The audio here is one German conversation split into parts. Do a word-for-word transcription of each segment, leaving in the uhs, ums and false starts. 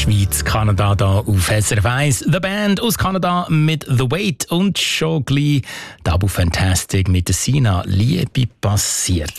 Schweiz, Kanada da auf S R F eins. The Band aus Kanada mit The Wait und schon gleich Dabu Fantastic mit der Sina «Liebe passiert».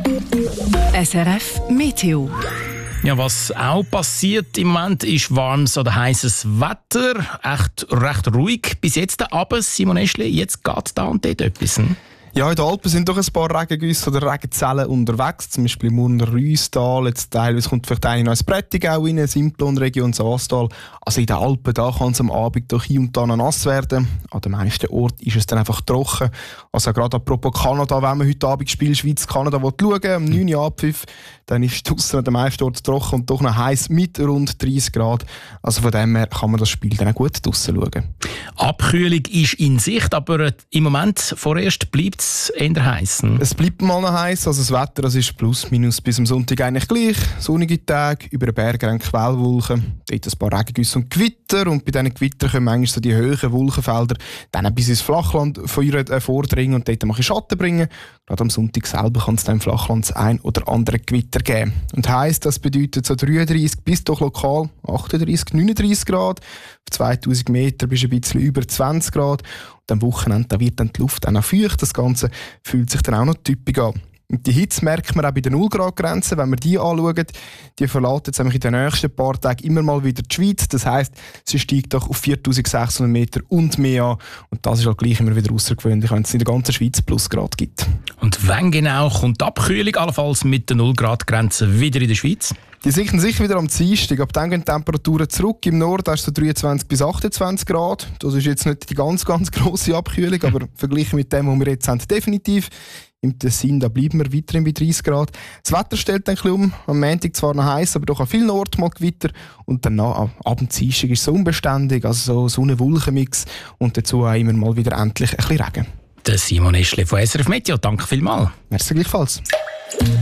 S R F Meteo. Ja, was auch passiert im Moment ist warmes oder heißes Wetter. Echt recht ruhig bis jetzt. Aber Simon Eschli, jetzt geht da und dort etwas. Hm? Ja, in den Alpen sind doch ein paar Regengüsse oder Regenzellen unterwegs, zum Beispiel im Murner Rüstal, jetzt teilweise kommt vielleicht eine noch ins Prättigau rein, Simplon-Region, Saastal. Also in den Alpen, da kann es am Abend doch hier und da noch nass werden. An den meisten Orten ist es dann einfach trocken. Also gerade apropos Kanada, wenn man heute Abend Spiel Schweiz-Kanada schauen will, am neun Uhr Abpfiff, dann ist es draussen an den meisten Orten trocken und doch noch heiß mit rund dreißig Grad. Also von dem her kann man das Spiel dann auch gut draussen schauen. Abkühlung ist in Sicht, aber im Moment vorerst bleibt es eher heiß. Es bleibt mal noch heiß, also das Wetter das ist plus minus bis am Sonntag eigentlich gleich. Sonnige Tage, über den Bergen Quellwolken, dort ein paar Regengüsse und Gewitter und bei diesen Gewittern können manchmal so die hohen Wolkenfelder dann bis ins Flachland äh, vordringen und dort mal Schatten bringen. Gerade am Sonntag selber kann es dann im Flachland das ein oder andere Gewitter geben. Und heisst, das bedeutet so dreiunddreißig bis doch lokal achtunddreißig, neununddreißig Grad. Auf zweitausend Meter bist du ein bisschen über zwanzig Grad. Und am Wochenende da wird dann die Luft auch noch feucht. Das Ganze fühlt sich dann auch noch typisch an. Und die Hitze merkt man auch bei den null Grad Grenzen, wenn wir die anschauen. Die verlässt jetzt in den nächsten paar Tagen immer mal wieder die Schweiz. Das heisst, sie steigt doch auf viertausendsechshundert Meter und mehr an. Und das ist halt gleich immer wieder außergewöhnlich, wenn es in der ganzen Schweiz Plusgrad gibt. Und wann genau kommt die Abkühlung allenfalls mit der null Grad Grenze wieder in der Schweiz? Die sichern sich wieder am Dienstag. Ab dann gehen die Temperaturen zurück. Im Norden ist es so dreiundzwanzig bis achtundzwanzig Grad. Das ist jetzt nicht die ganz, ganz grosse Abkühlung, aber verglichen mit dem, was wir jetzt haben, definitiv. Im Tessin da bleiben wir weiterhin bei dreißig Grad. Das Wetter stellt ein bisschen um. Am Montag zwar noch heiß, aber doch an vielen Orten mal Gewitter. Und dann ab dem Dienstag ist es so unbeständig, also so Sonne-Wolken-Mix. Und dazu auch immer mal wieder endlich ein bisschen Regen. Der Simon Eschli von S R F Meteo, danke vielmals. Merci gleichfalls.